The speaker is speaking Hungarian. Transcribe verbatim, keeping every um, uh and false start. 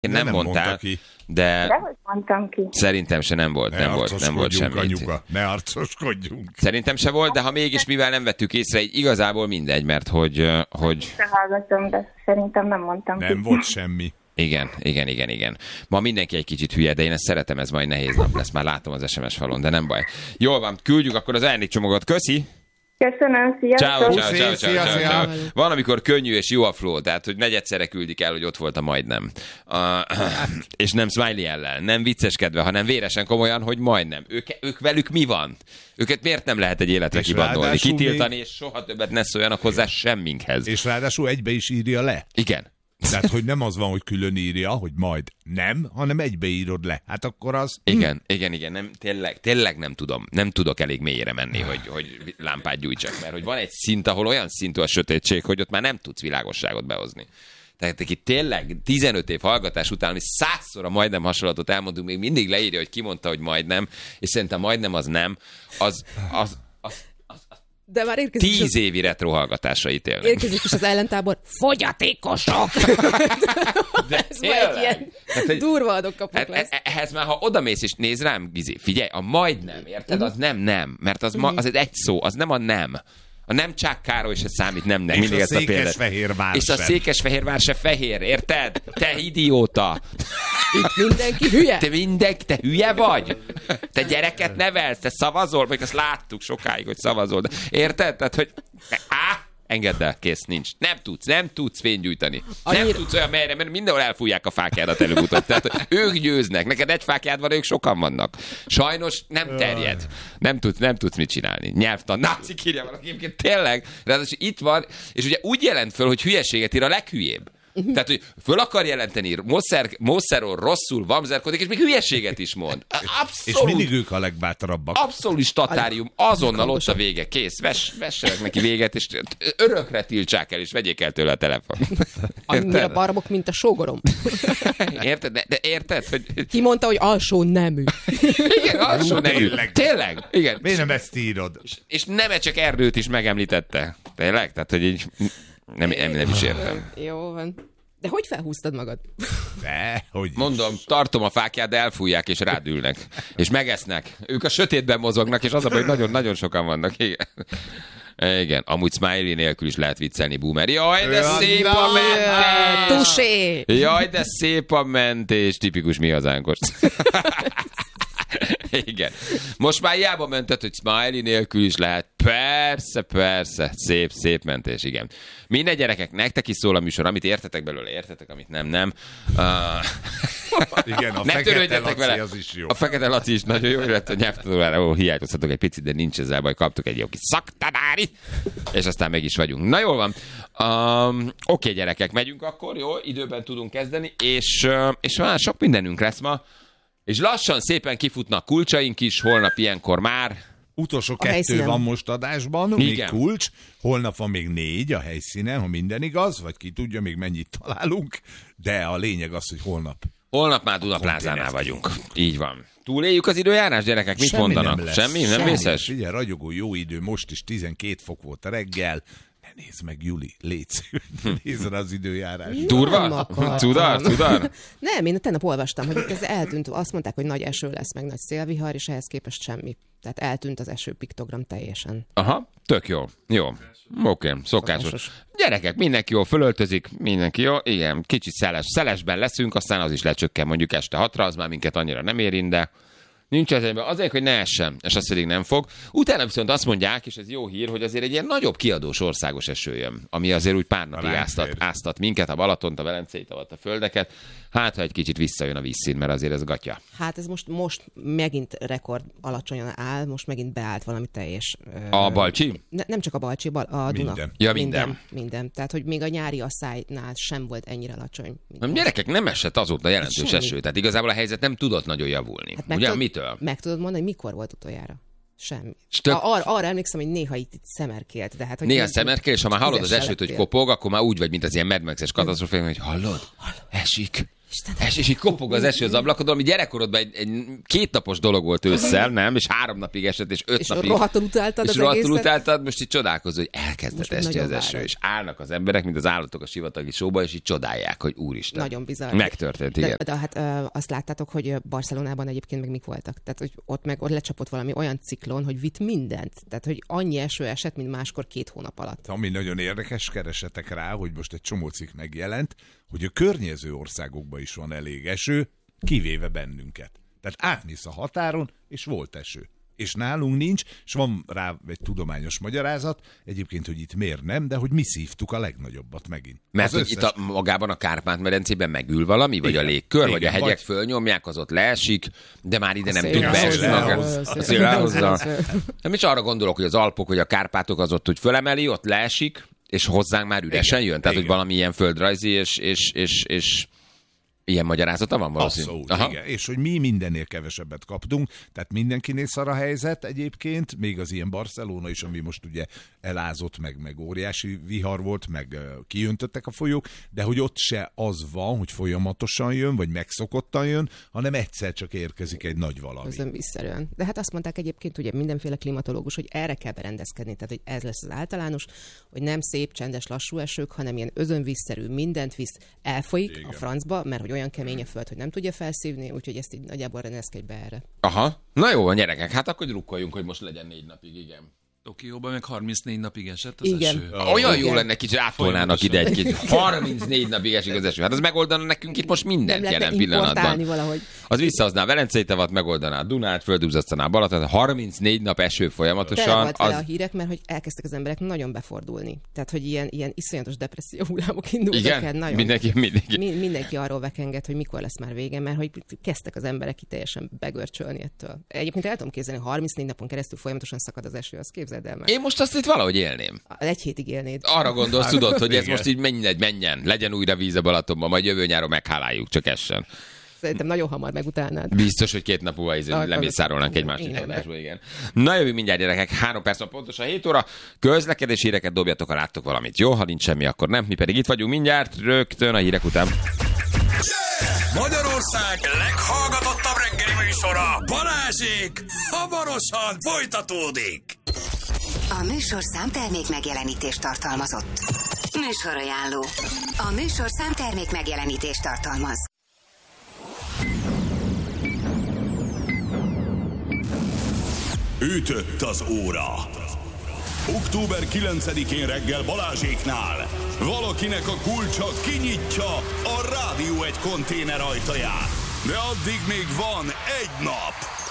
nem, nem mondtál, ki. de... De hogy mondtam ki? Szerintem se nem volt, ne nem volt, nem volt semmit. Anyuka, ne arcoskodjunk. Szerintem se volt, de ha mégis, mivel nem vettük észre, így igazából mindegy, mert hogy... hogy... Hallgatom, de szerintem nem mondtam nem ki. Nem volt semmi. Igen, igen, igen, igen. Ma mindenki egy kicsit hülye, de én ezt szeretem, ez majd nehéz nap lesz, már látom az es em es falon, de nem baj. Jól van, küldjük akkor az ajándékcsomagot, köszi! Köszönöm, sziasztok! Ciao, ciao, ciao, ciao, ciao. Van, amikor könnyű és jó a flow, tehát hogy negyedszerre küldik el, hogy ott volt a majdnem. Uh, és nem smiley ellen, nem vicceskedve, hanem véresen komolyan, hogy majdnem. Ők, ők velük mi van? Őket miért nem lehet egy életre kibandolni, kitiltani, még... és soha többet ne szóljanak hozzá semminkhez. És ráadásul egybe is írja le. Igen. Tehát, hogy nem az van, hogy külön írja, hogy majd nem, hanem egybeírod le. Hát akkor az... Igen, hm. igen, igen, nem, tényleg, tényleg nem tudom. Nem tudok elég mélyre menni, hogy, hogy lámpát gyújtsak. Mert hogy van egy szint, ahol olyan szintű a sötétség, hogy ott már nem tudsz világosságot behozni. Tehát aki tényleg tizenöt év hallgatás után, ami százszor a majdnem hasonlatot elmondunk, még mindig leírja, hogy ki mondta, hogy majdnem, és szerintem majdnem az nem, az... az, az de már érkezik Tíz évi retrohallgatásra ítélnek. Érkezik is az ellentábor, fogyatékosok! De ez már egy ilyen hát, durva adokkapuk hát, lesz. Ehhez már, ha odamész és néz rám, Gizi, figyelj, a majdnem, érted? Az nem nem, mert az, ma, az egy egy szó, az nem a nem. A nem Csák Károly se számít, nem, nem. És mindig a ezt a példát. Székesfehérvár És a Székesfehérvár se fehér, érted? Te idióta! Itt mindenki hülye? Te mindenki, te hülye vagy? Te gyereket nevelsz, te szavazol? Még azt láttuk sokáig, hogy szavazol. De érted? Tehát, hogy... Á, engedd el, kész, nincs. Nem tudsz, nem tudsz fénygyújtani. Annyira... Nem tudsz olyan melyre, mert mindenhol elfújják a fákjádat előbb-utóbb. Tehát ők győznek. Neked egy fákjád van, ők sokan vannak. Sajnos nem terjed. Nem tudsz, nem tudsz mit csinálni. Nyelvtan, nácik írja valaki. Egyébként tényleg, ráadásul itt van, és ugye úgy jelent föl, hogy hülyeséget ír a leghülyébb. Uh-huh. Tehát, hogy föl akar jelenteni, Mosszeron rosszul vamzerkodik, és még hülyeséget is mond. Abszolút. És mindig ők a legbátrabbak. Abszolút statárium, azonnal ott a vége, kész, Ves, vessenek neki véget, és örökre tiltsák el, és vegyék el tőle a telefon. Annyira barmok, mint a sógorom. Érted? De, de érted, hogy... Ki mondta, hogy alsó nemű. Igen, alsó nemű. Tényleg. Tényleg? Igen. Miért nem ezt írod? És, és Nemecsek Erdőt is megemlítette. Tényleg? Tehát, hogy így... Nem, nem, nem is értem. Jó van. De hogy felhúztad magad? De, hogy mondom, tartom a fákját, de elfújják és rádülnek. És megesznek. Ők a sötétben mozognak, és az a baj, hogy nagyon-nagyon sokan vannak. Igen. Igen, amúgy smiley nélkül is lehet viccelni, boomer. Jaj, de szép a mentés! Tusé! Jaj, de szép a mentés! Tipikus mi hazánkos. Igen. Most már hiába mented, hogy smiley nélkül is lehet. Persze, persze. Szép, szép mentés, igen. Minden gyerekek, nektek is szól a műsor, amit értetek belőle, értetek, amit nem, nem. Uh... Igen, a Fekete Laci vele. Az is jó. A Fekete Laci is nagyon jó, illetve a nyelvtanulóra, ó, hiányozhatok egy picit, de nincs ezzel baj, kaptuk egy jó kis szaktanári, és aztán meg is vagyunk. Na jól van. Um, Oké, okay, gyerekek, megyünk akkor, jó, időben tudunk kezdeni, és, uh, és már sok mindenünk lesz ma. És lassan szépen kifutnak kulcsaink is, holnap ilyenkor már. Utolsó kettő helyszínen van most adásban, igen. Még kulcs. Holnap van még négy a helyszínen, ha minden igaz, vagy ki tudja, még mennyit találunk. De a lényeg az, hogy holnap. Holnap már Dunaplázánál vagyunk. Így van. Túléljük az időjárás, gyerekek? Mit Semmi mondanak? Nem Semmi? Nem Semmi. vészes? Figyelj, ragyogó jó idő, most is tizenkét fok volt a reggel. Ne nézd meg, Juli, légy nézd az időjárás. Durva? Tudar? Tudar? Nem, én tegnap olvastam, hogy itt ez eltűnt. Azt mondták, hogy nagy eső lesz, meg nagy szélvihar, és ehhez képest semmi. Tehát eltűnt az eső piktogram teljesen. Aha, tök jó. Jó. Oké, okay, szokásos. szokásos. Gyerekek, mindenki jól fölöltözik, mindenki jó. Igen, kicsit szeles. Szelesben leszünk, aztán az is lecsökken mondjuk este hatra, az már minket annyira nem érint, de nincs ezért, azért, hogy ne essen, és azt pedig nem fog. Utána viszont azt mondják, és ez jó hír, hogy azért egy ilyen nagyobb kiadós országos eső jön, ami azért úgy pár napig áztat, áztat minket, a Balatont, a Velenceit, a földeket. Hát, ha egy kicsit visszajön a vízszín, mert azért ez gatya. Hát ez most, most megint rekord alacsonyan áll, most megint beállt valami teljes... A Balcsi? Ne, nem csak a Balcsi, a Duna. Minden. Ja, minden. minden. Minden. Tehát, hogy még a nyári asszálynál sem volt ennyire alacsony. Nem, gyerekek, nem esett azóta jelentős semmi. eső, tehát igazából a helyzet nem tudott nagyon javulni. Hát ugye, mitől? Meg tudod mondani, mikor volt utoljára? Semmi. Tök... Ar- arra emlékszem, hogy néha itt, itt szemerkélt. De hát, hogy néha szemerkél, és ha már hallod az esőt, hogy kopog, akkor már úgy vagy, mint az ilyen Mad Max-es katasztrófában, hogy hallod? hallod? Esik. És, és így kopog az eső az ablakon, ami gyerekkorodban egy, egy kétnapos dolog volt ősszel, nem? És három napig esett, és öt és napig. Rohadtul utáltad és az rohadtul egészet. utáltad, most így csodálkozol, hogy elkezdett Most esni az nagyon eső, várod. és állnak az emberek, mint az állatok a sivatagi sóba, és így csodálják, hogy úristen. Nagyon bizarr. Megtörtént, igen. De, de hát ö, azt láttátok, hogy Barcelonában egyébként meg mik voltak. Tehát, hogy ott meg ott lecsapott valami olyan ciklon, hogy vitt mindent. Tehát, hogy annyi eső esett, mint máskor két hónap alatt. Ami nagyon érdekes, keresetek rá, hogy most egy csomó cikk megjelent, hogy a környező országokban is van elég eső, kivéve bennünket. Tehát átmész a határon, és volt eső. És nálunk nincs, és van rá egy tudományos magyarázat, egyébként, hogy itt miért nem, de hogy mi szívtuk a legnagyobbat megint. Mert hogy összes... itt a, magában a Kárpát-medencében megül valami, vagy igen, a légkör, igen, vagy a hegyek vagy... fölnyomják, az ott leesik, de már ide nem tud beesni. A szél elhozza. Nem is arra gondolok, hogy az Alpok, vagy a Kárpátok az ott úgy fölemeli, ott leesik, és hozzánk már üresen igen, jön. Tehát, igen. hogy valami ilyen földrajzi, és, és, és, és ilyen magyarázata van valószínűleg. Abszolút, igen. És hogy mi mindennél kevesebbet kaptunk, tehát mindenkinél szar a helyzet egyébként, még az ilyen Barcelona is, ami most ugye elázott, meg, meg óriási vihar volt, meg uh, kiöntöttek a folyók, de hogy ott se az van, hogy folyamatosan jön, vagy megszokottan jön, hanem egyszer csak érkezik egy nagy valami. Ez önvízszerűen. De hát azt mondták egyébként ugye mindenféle klimatológus, hogy erre kell berendezkedni, tehát hogy ez lesz az általános, hogy nem szép, csendes, lassú esők, hanem ilyen özönvízszerű, mindent visz, elfolyik igen. a francba, mert hogy olyan kemény a föld, hogy nem tudja felszívni, úgyhogy ezt így nagyjából rendezkedj be erre. Aha. Na jó van, gyerekek, hát akkor drukkoljunk, hogy most legyen négy napig, igen. Tokióban meg harmincnégy napig esett az igen. eső. Olyan jó lenne, kicsit átolnának ide egy-két. harmincnégy napig esik az eső. Hát az megoldana nekünk itt most mindent jelen pillanatban. Valahogy. Az visszahozná Velencei tavat, megoldaná Dunát, földúzzasztaná Balaton, harmincnégy nap eső folyamatosan. Tele volt vele az... a hírek, mert hogy elkezdtek az emberek nagyon befordulni. Tehát, hogy ilyen, ilyen iszonyatos depresszió hullámok indultak igen? el. Nagyon. Mindenki, mindenki. Mi, mindenki arról vekenget, hogy mikor lesz már vége, mert hogy kezdtek az emberek ki teljesen begörcsölni ettől. Egyébként el tudom képzelni, harmincnégy napon keresztül folyamatosan szakad az eső, azt képzeld el már. Én most azt itt valahogy élném. Egy hétig élnéd. Arra gondolsz, tudod, hogy ez most így menjen, menjen, legyen újra víz a Balatonban, majd jövő nyáron megháláljuk, csak essen. Szerintem nagyon hamar megutálnád. Biztos, hogy két nap múlva izé lemészárolnánk egy másik adásba, igen. Na jövő mindjárt, gyerekek, három perc van pontosan hét óra. Közlekedési híreket dobjatok, ha láttok valamit. Jó, ha nincs semmi, akkor nem. Mi pedig itt vagyunk mindjárt, rögtön a hírek után. Magyarország leghallgatottabb reggeli műsora, Balázsék, hamarosan folytatódik. A műsorszám termék megjelenítést tartalmazott. Műsorajánló. A műsorszám termék megjelenítést tartalmaz. Ütött az óra. október kilencedikén reggel Balázséknál valakinek a kulcsa kinyitja a Rádió egy konténer ajtaját. De addig még van egy nap.